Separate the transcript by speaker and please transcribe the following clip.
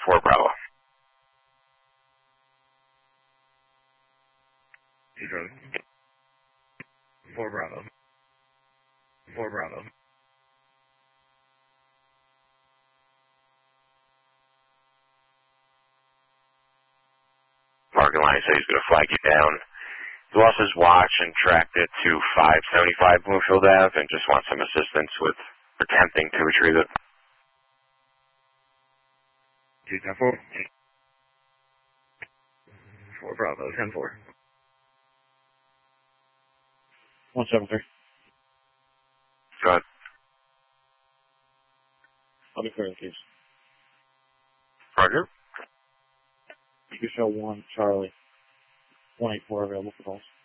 Speaker 1: 4 Bravo.
Speaker 2: Zero. 4 Bravo. 4 Bravo.
Speaker 1: Parking line says he's going to flag you down. He lost his watch and tracked it to 575 Bloomfield Ave and just wants some assistance with attempting to retrieve it.
Speaker 2: 2-4. 4 Bravo, 10-4.
Speaker 3: 173.
Speaker 1: Go ahead.
Speaker 3: I'll be clearing the keys.
Speaker 1: Roger.
Speaker 3: You can show 1 Charlie. 184 available for calls.